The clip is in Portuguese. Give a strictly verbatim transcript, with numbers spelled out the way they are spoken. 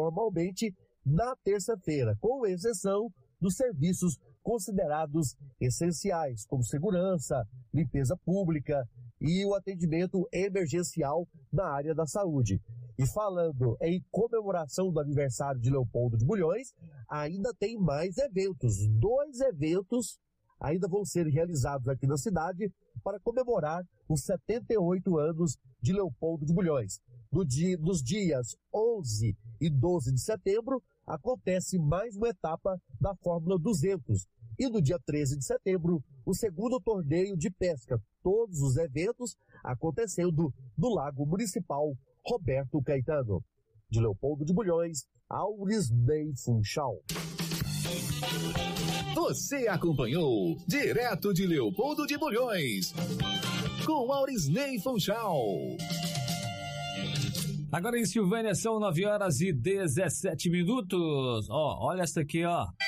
formalmente na terça-feira, com exceção dos serviços considerados essenciais, como segurança, limpeza pública e o atendimento emergencial na área da saúde. E falando em comemoração do aniversário de Leopoldo de Bulhões, ainda tem mais eventos. Dois eventos ainda vão ser realizados aqui na cidade para comemorar os setenta e oito anos de Leopoldo de Bulhões. No dia, nos dias onze e doze de setembro, acontece mais uma etapa da Fórmula duzentos. E no dia treze de setembro, o segundo torneio de pesca. Todos os eventos acontecendo no Lago Municipal Roberto Caetano. De Leopoldo de Bulhões, Aurisney Funchal. Você acompanhou direto de Leopoldo de Bulhões, com Aurisney Funchal. Agora em Silvânia são nove horas e dezessete minutos. Ó, olha essa aqui, ó.